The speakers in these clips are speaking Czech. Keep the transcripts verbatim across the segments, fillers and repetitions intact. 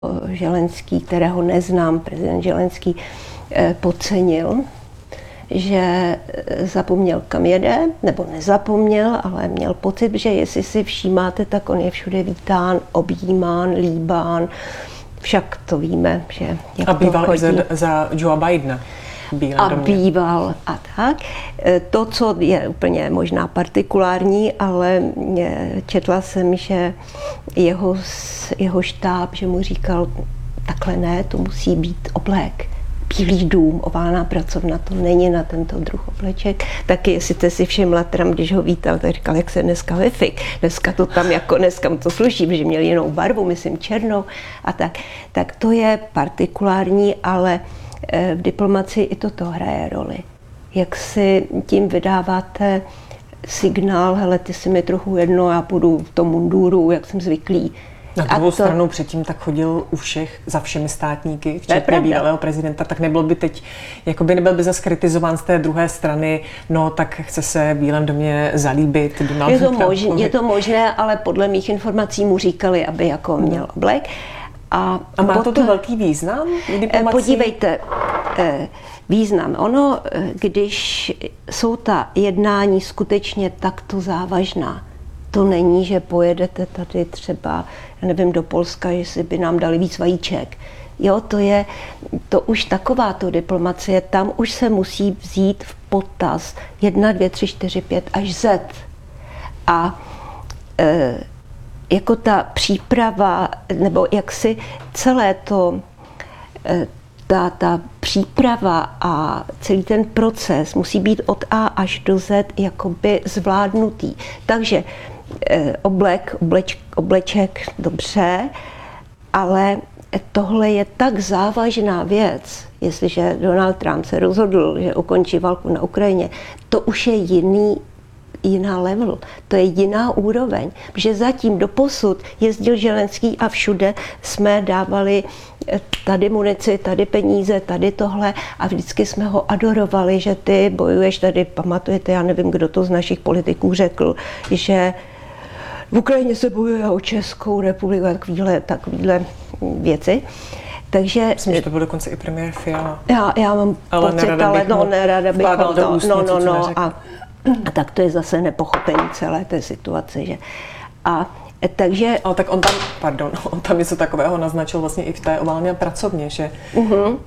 Zelenský, kterého neznám, prezident Zelenský, podcenil, že zapomněl, kam jede, nebo nezapomněl, ale měl pocit, že jestli si všímáte, tak on je všude vítán, objímán, líbán. Však to víme, že jak a býval to chodí. i za, za Joea Bidena. A býval a tak. To, co je úplně možná partikulární, ale četla jsem, že jeho, jeho štáb, že mu říkal, takhle ne, to musí být oblek. Bílý dům, oválná pracovna, to není na tento druh obleček. Taky, jestli jste si všimla, Trump, když ho vítal, tak říkal, jak se dneska vyfik. Dneska to tam jako, dneska to sluší, že měl jinou barvu, myslím černou a tak. Tak to je partikulární, ale v diplomacii i toto hraje roli. Jak si tím vydáváte signál, hele, ty si mi trochu jedno, já půjdu v tom munduru, jak jsem zvyklý. Na druhou to... stranu předtím tak chodil u všech, za všemi státníky, včetně bývalého prezidenta, tak nebyl by teď, jakoby nebyl by zase kritizován z té druhé strany, no tak chce se v Bílém domě zalíbit Donaldu je to, Trumpovi. možné, je to možné, ale podle mých informací mu říkali, aby jako měl oblek. A, a má to tu velký význam v diplomacii? Podívejte, význam. Ono, když jsou ta jednání skutečně takto závažná, to není, že pojedete tady třeba, já nevím, do Polska, jestli by nám dali víc vajíček. Jo, to je, to už takováto diplomacie, tam už se musí vzít v potaz jedna, dvě, tři, čtyři, pět až Z. A e, jako ta příprava, nebo jaksi celé to, e, ta, ta příprava a celý ten proces musí být od A až do Z jakoby zvládnutý. Takže oblek, obleč, obleček, dobře, ale tohle je tak závažná věc, jestliže Donald Trump se rozhodl, že ukončí válku na Ukrajině, to už je jiný, jiná level, to je jiná úroveň, protože zatím doposud jezdil Zelenský a všude jsme dávali tady munici, tady peníze, tady tohle a vždycky jsme ho adorovali, že ty bojuješ tady, pamatujete, já nevím, kdo to z našich politiků řekl, že v Ukrajině se bojuje o Českou republiku a takovýhle, takovýhle věci. Takže, myslím, že to byl dokonce i premiér Fiala. Já, já mám ale pocit, nerada ale no, nerada bych ho to, no, no, no, a, a tak to je zase nepochopení celé té situace, že. A takže... Ale tak on tam, pardon, on tam něco takového naznačil vlastně i v té oválné pracovně, že, uh-huh. um,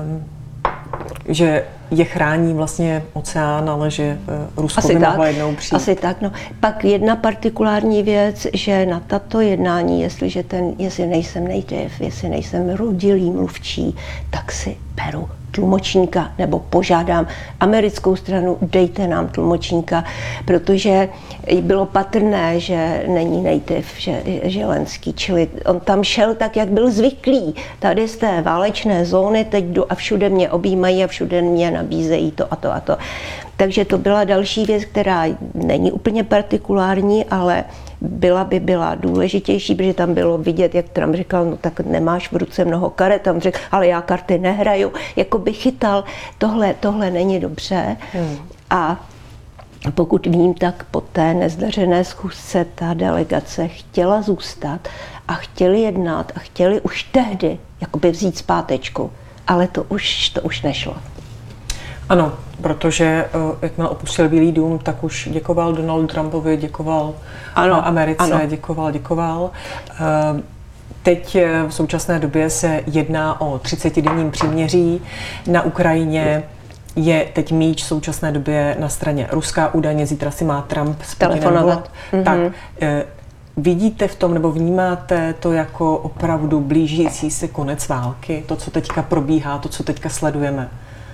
že je chrání vlastně oceán, ale že Rusko asi by tak, mohla jednou přijít. Asi tak, no. Pak jedna partikulární věc, že na tato jednání, jestliže ten, jestli nejsem native, jestli nejsem rodilý mluvčí, tak si beru tlumočníka, nebo požádám americkou stranu, dejte nám tlumočníka, protože bylo patrné, že není native, že Zelenský, čili on tam šel tak, jak byl zvyklý. Tady z té válečné zóny teď jdu a všude mě objímají a všude mě nabízejí to a to a to. Takže to byla další věc, která není úplně partikulární, ale byla by byla důležitější, protože tam bylo vidět, jak Trump říkal, no tak nemáš v ruce mnoho karet, tam řekl, ale já karty nehraju, jako by chytal, tohle, tohle není dobře. Hmm. A pokud vím, tak po té nezdařené schůzce ta delegace chtěla zůstat a chtěli jednat a chtěli už tehdy jakoby vzít zpátečku, ale to už, to už nešlo. Ano, protože jakmile opustil Bílý dům, tak už děkoval Donaldu Trumpovi, děkoval ano, Americe, ano. děkoval, děkoval. Teď v současné době se jedná o třicetidenním příměří. Na Ukrajině je teď míč v současné době na straně ruská, údajně zítra si má Trump s Putinem. Tak, vidíte v tom, nebo vnímáte to jako opravdu blížící se konec války? To, co teďka probíhá, to, co teďka sledujeme?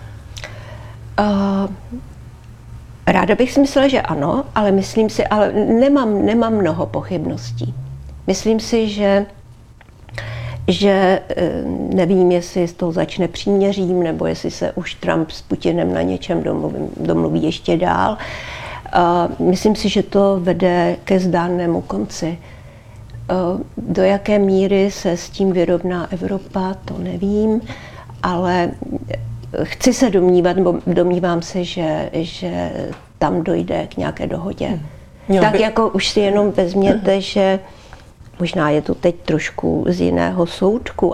Uh, ráda bych si myslela, že ano, ale myslím si, ale nemám, nemám mnoho pochybností. Myslím si, že, že nevím, jestli z toho začne příměřím, nebo jestli se už Trump s Putinem na něčem domluví, domluví ještě dál. Uh, myslím si, že to vede ke zdárnému konci. Uh, do jaké míry se s tím vyrovná Evropa, to nevím, ale chci se domnívat, nebo domnívám se, že, že tam dojde k nějaké dohodě. Hmm. Tak by... jako už si jenom vezměte, že Možná je to teď trošku z jiného soudku,